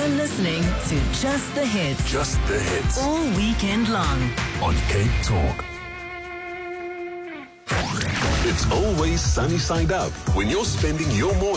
You're listening to Just the Hits. Just the Hits. All weekend long. On Cape Talk. It's always sunny side up when you're spending your morning